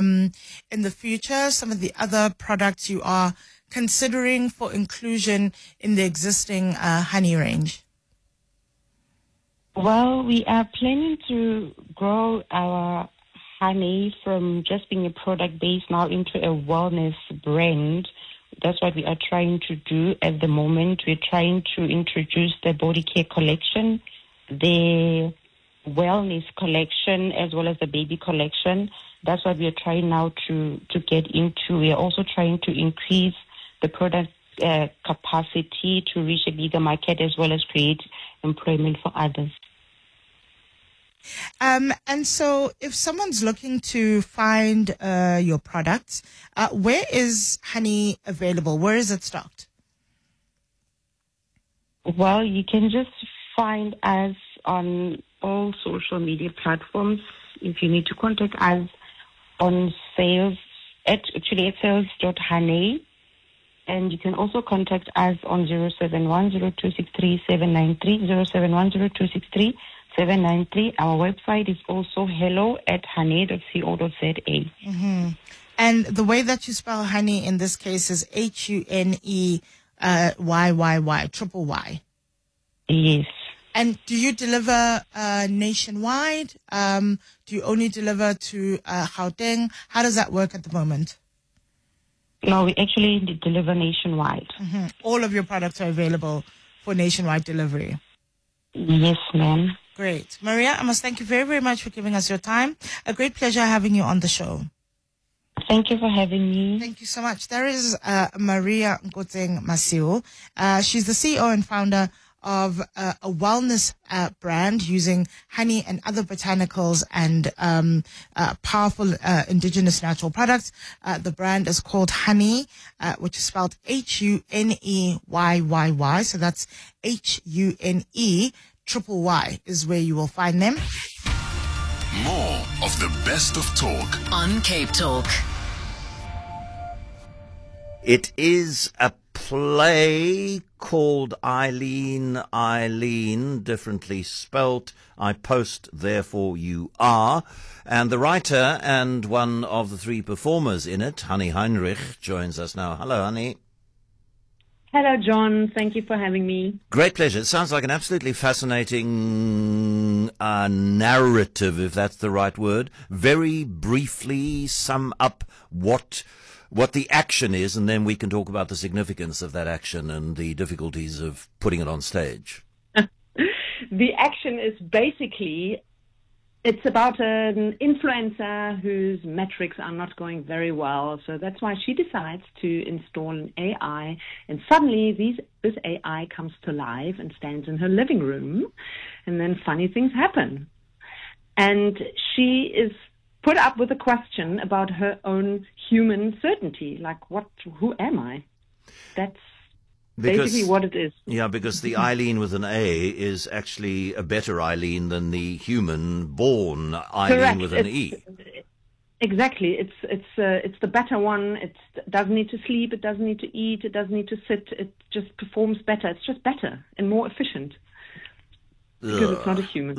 in the future, some of the other products you are considering for inclusion in the existing honey range? Well, we are planning to grow our honey from just being a product base now into a wellness brand. That's what we are trying to do at the moment. We're trying to introduce the body care collection, the wellness collection, as well as the baby collection. That's what we are trying now to get into. We are also trying to increase the product capacity to reach a bigger market, as well as create employment for others. And so if someone's looking to find your products, where is honey available? Where is it stocked? Well, you can just find us on all social media platforms. If you need to contact us on sales, at sales.honey. And you can also contact us on 0710263 0710263 Our website is also hello@honey.co.za. Mm-hmm. And the way that you spell honey in this case is HUNEYYY, triple Y. Yes. And do you deliver nationwide? Do you only deliver to Gauteng? How does that work at the moment? No, we actually deliver nationwide. Mm-hmm. All of your products are available for nationwide delivery. Yes, ma'am. Great. Maria, I must thank you very, very much for giving us your time. A great pleasure having you on the show. Thank you for having me. Thank you so much. There is Maria Nkoteng Masiu. She's the CEO and founder of a wellness brand using honey and other botanicals and powerful indigenous natural products. The brand is called Honey, which is spelled HUNEYYY. So that's HUNE. Triple Y is where you will find them. More of the best of talk on Cape Talk. It is a play called Eileen, differently spelt. I post, therefore you are. And the writer and one of the three performers in it, Honey Heinrich, joins us now. Hello, Honey. Hello, John. Thank you for having me. Great pleasure. It sounds like an absolutely fascinating narrative, if that's the right word. Very briefly sum up what the action is, and then we can talk about the significance of that action and the difficulties of putting it on stage. The action is basically, it's about an influencer whose metrics are not going very well. So that's why she decides to install an AI. And suddenly this AI comes to life and stands in her living room. And then funny things happen. And she is put up with a question about her own human certainty. Like, who am I? That's basically what it is. Yeah, because the Eileen with an A is actually a better Eileen than the human-born Eileen Correct. with an E. Exactly. It's the better one. It doesn't need to sleep. It doesn't need to eat. It doesn't need to sit. It just performs better. It's just better and more efficient because it's not a human.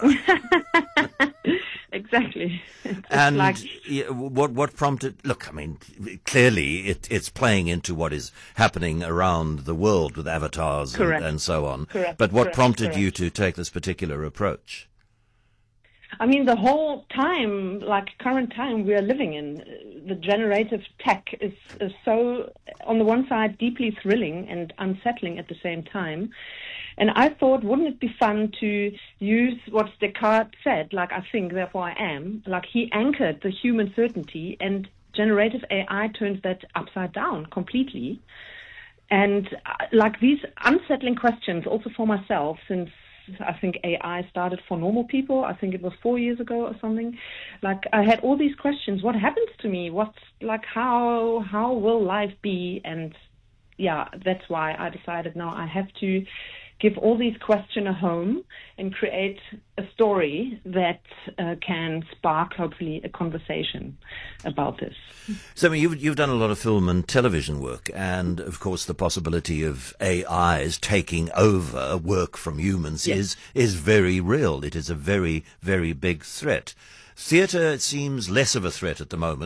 Exactly. And what prompted? Look, I mean, clearly it's playing into what is happening around the world with avatars and so on. Correct. But what prompted you to take this particular approach? I mean, the whole time, like current time we are living in, the generative tech is so, on the one side, deeply thrilling and unsettling at the same time. And I thought, wouldn't it be fun to use what Descartes said, like, I think, therefore I am. Like, he anchored the human certainty, and generative AI turns that upside down completely. And, like, these unsettling questions, also for myself, since I think AI started for normal people, I think it was 4 years ago or something. Like, I had all these questions. What happens to me? How will life be? And, yeah, that's why I decided now I have to give all these questions a home and create a story that can spark, hopefully, a conversation about this. So, I mean, you've done a lot of film and television work, and, of course, the possibility of AIs taking over work from humans is very real. It is a very, very big threat. Theatre, it seems, less of a threat at the moment.